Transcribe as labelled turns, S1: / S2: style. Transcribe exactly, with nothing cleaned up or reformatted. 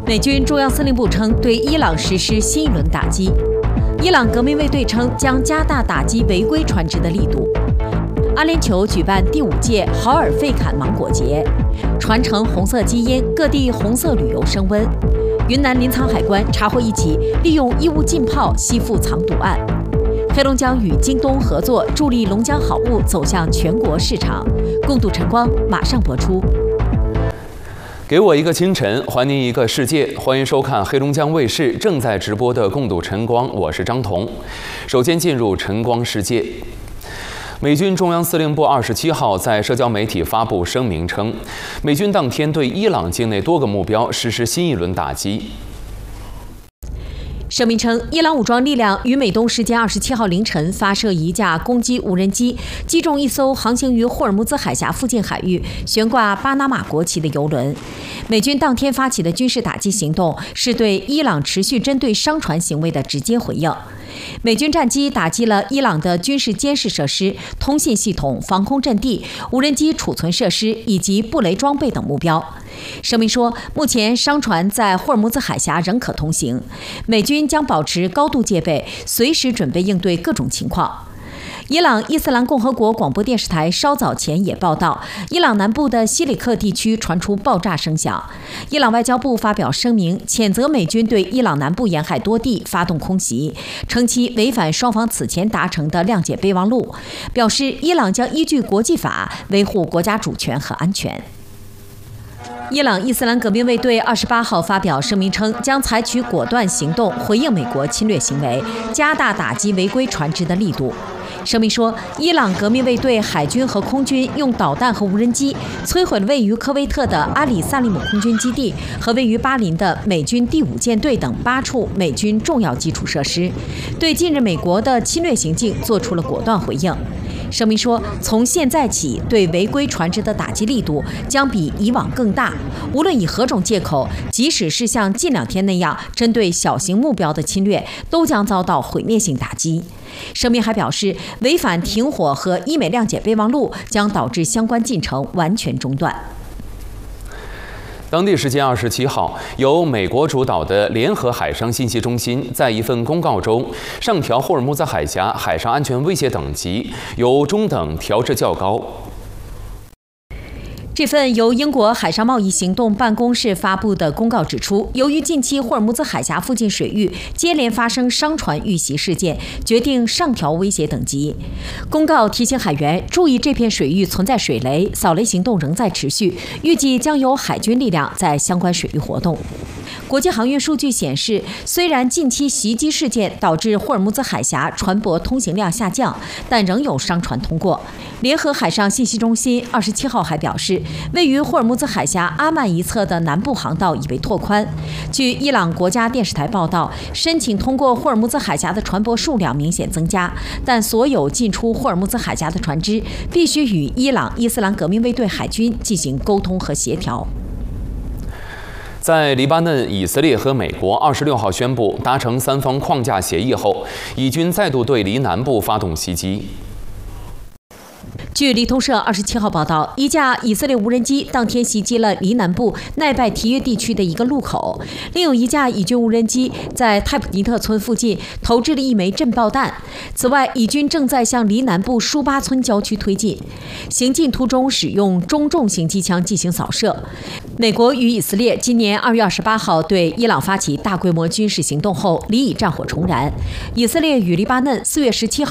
S1: 美军中央司令部称，对伊朗实施新一轮打击。伊朗革命卫队称将加大打击违规船只的力度。阿联酋举办第五届豪尔费坎芒果节，传承红色基因，各地红色旅游升温。云南临沧海关查获一起利用衣物浸泡吸附藏毒案。黑龙江与京东合作，助力龙江好物走向全国市场。共度晨光马上播出。
S2: 给我一个清晨，还您一个世界。欢迎收看黑龙江卫视正在直播的《共度晨光》，我是张彤。首先进入晨光世界。美军中央司令部二十七号在社交媒体发布声明称，美军当天对伊朗境内多个目标实施新一轮打击。
S1: 声明称，伊朗武装力量于美东时间二十七号凌晨发射一架攻击无人机，击中一艘航行于霍尔木兹海峡附近海域、悬挂巴拿马国旗的油轮。美军当天发起的军事打击行动，是对伊朗持续针对商船行为的直接回应。美军战机打击了伊朗的军事监视设施、通信系统、防空阵地、无人机储存设施以及布雷装备等目标。声明说，目前商船在霍尔木兹海峡仍可通行，美军将保持高度戒备，随时准备应对各种情况。伊朗伊斯兰共和国广播电视台稍早前也报道，伊朗南部的西里克地区传出爆炸声响。伊朗外交部发表声明，谴责美军对伊朗南部沿海多地发动空袭，称其违反双方此前达成的谅解备忘录，表示伊朗将依据国际法维护国家主权和安全。伊朗伊斯兰革命卫队二十八号发表声明称，将采取果断行动回应美国侵略行为，加大打击违规船只的力度。声明说，伊朗革命卫队海军和空军用导弹和无人机摧毁了位于科威特的阿里萨利姆空军基地和位于巴林的美军第五舰队等八处美军重要基础设施，对近日美国的侵略行径做出了果断回应。声明说，从现在起，对违规船只的打击力度将比以往更大，无论以何种借口，即使是像近两天那样针对小型目标的侵略，都将遭到毁灭性打击。声明还表示，违反停火和伊美谅解备忘录将导致相关进程完全中断。
S2: 当地时间二十七号，由美国主导的联合海上信息中心在一份公告中上调霍尔木兹海峡海上安全威胁等级，由中等调至较高。
S1: 这份由英国海上贸易行动办公室发布的公告指出，由于近期霍尔木兹海峡附近水域接连发生商船遇袭事件，决定上调威胁等级。公告提醒海员注意，这片水域存在水雷，扫雷行动仍在持续，预计将有海军力量在相关水域活动。国际航运数据显示，虽然近期袭击事件导致霍尔木兹海峡船舶通行量下降，但仍有商船通过。联合海上信息中心二十七号还表示，位于霍尔木兹海峡阿曼一侧的南部航道已被拓宽。据伊朗国家电视台报道，申请通过霍尔木兹海峡的船舶数量明显增加，但所有进出霍尔木兹海峡的船只必须与伊朗伊斯兰革命卫队海军进行沟通和协调。
S2: 在黎巴嫩、以色列和美国二十六号宣布达成三方框架协议后，以军再度对黎南部发动袭击。
S1: 据路透社二十七号报道，一架以色列无人机当天袭击了黎南部奈拜提约地区的一个路口，另有一架以军无人机在泰普尼特村附近投掷了一枚震爆弹。此外，以军正在向黎南部舒巴村郊区推进，行进途中使用中重型机枪进行扫射。美国与以色列今年二月二十八号对伊朗发起大规模军事行动后，黎以战火重燃。以色列与黎巴嫩四月十七号